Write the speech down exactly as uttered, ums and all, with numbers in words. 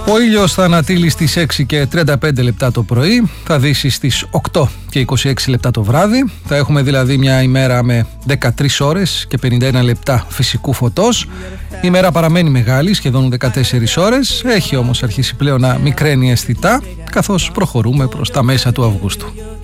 Ο ήλιος θα ανατείλει στις έξι και τριάντα πέντε λεπτά το πρωί, θα δύσει στις οκτώ και είκοσι έξι λεπτά το βράδυ. Θα έχουμε δηλαδή μια ημέρα με δεκατρείς ώρες και πενήντα ένα λεπτά φυσικού φωτός. Η ημέρα παραμένει μεγάλη, σχεδόν δεκατέσσερις ώρες, έχει όμως αρχίσει πλέον να μικραίνει αισθητά, καθώς προχωρούμε προς τα μέσα του Αυγούστου.